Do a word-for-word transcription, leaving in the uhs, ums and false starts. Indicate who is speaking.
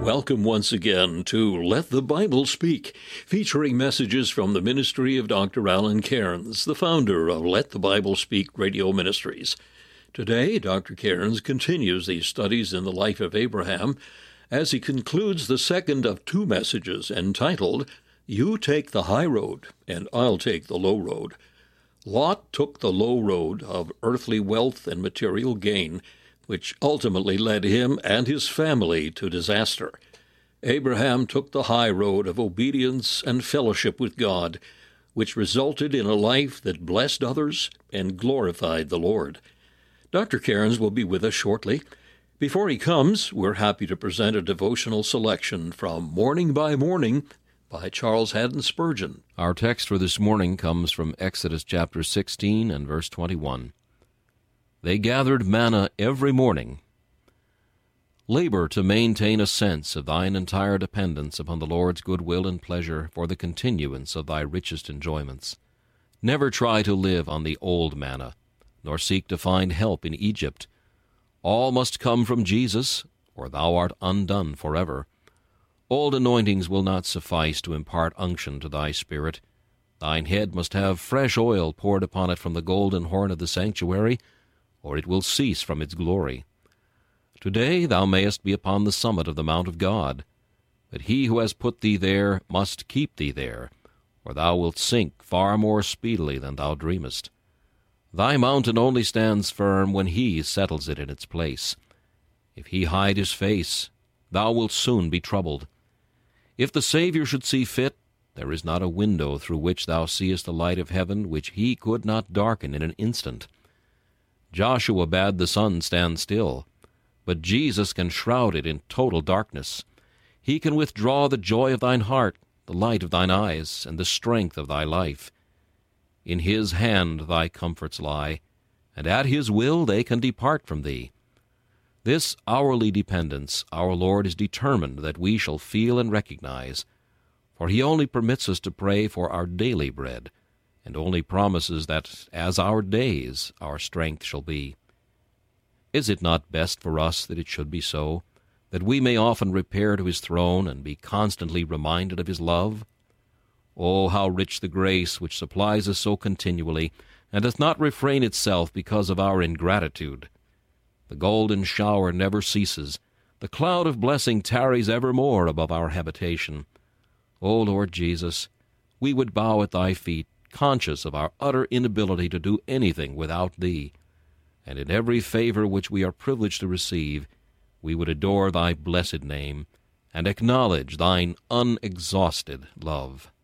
Speaker 1: Welcome once again to Let the Bible Speak, featuring messages from the ministry of Doctor Alan Cairns, the founder of Let the Bible Speak Radio Ministries. Today, Doctor Cairns continues these studies in the life of Abraham as he concludes the second of two messages entitled, You Take the High Road, and I'll Take the Low Road. Lot took the low road of earthly wealth and material gain, which ultimately led him and his family to disaster. Abraham took the high road of obedience and fellowship with God, which resulted in a life that blessed others and glorified the Lord. Doctor Cairns will be with us shortly. Before he comes, we're happy to present a devotional selection from Morning by Morning by Charles Haddon Spurgeon.
Speaker 2: Our text for this morning comes from Exodus chapter sixteen and verse twenty-one. They gathered manna every morning. Labor to maintain a sense of thine entire dependence upon the Lord's goodwill and pleasure for the continuance of thy richest enjoyments. Never try to live on the old manna, nor seek to find help in Egypt. All must come from Jesus, or thou art undone forever. Old anointings will not suffice to impart unction to thy spirit. Thine head must have fresh oil poured upon it from the golden horn of the sanctuary, or it will cease from its glory. Today thou mayest be upon the summit of the mount of God, but he who has put thee there must keep thee there, or thou wilt sink far more speedily than thou dreamest. Thy mountain only stands firm when he settles it in its place. If he hide his face, thou wilt soon be troubled. If the Savior should see fit, there is not a window through which thou seest the light of heaven which he could not darken in an instant. Joshua bade the sun stand still, but Jesus can shroud it in total darkness. He can withdraw the joy of thine heart, the light of thine eyes, and the strength of thy life. In his hand thy comforts lie, and at his will they can depart from thee. This hourly dependence our Lord is determined that we shall feel and recognize, for he only permits us to pray for our daily bread, and only promises that as our days our strength shall be. Is it not best for us that it should be so, that we may often repair to his throne and be constantly reminded of his love? Oh, how rich the grace which supplies us so continually, and doth not refrain itself because of our ingratitude. The golden shower never ceases, the cloud of blessing tarries evermore above our habitation. O Lord Jesus, we would bow at thy feet, conscious of our utter inability to do anything without thee, and in every favor which we are privileged to receive, we would adore thy blessed name, and acknowledge thine unexhausted love.